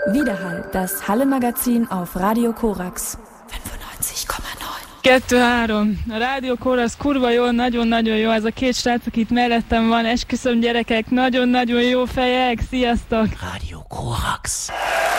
Widerhall, das Halle-Magazin auf Radio Korax 95,9. 2-3. A Rádió Korax kurva jó, nagyon-nagyon jó. Ez a két srác, aki itt mellettem van, esküszöm gyerekek, nagyon-nagyon jó fejek. Sziasztok! Radio Korax.